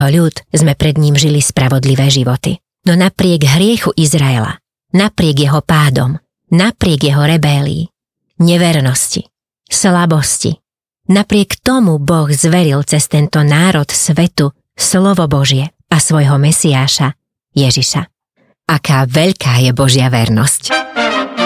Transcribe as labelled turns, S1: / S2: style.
S1: ľud sme pred ním žili spravodlivé životy. No napriek hriechu Izraela, napriek jeho pádom, napriek jeho rebélii, nevernosti, slabosti, napriek tomu Boh zveril cez tento národ svetu slovo Božie a svojho Mesiáša, Ježiša. Aká veľká je Božia vernosť.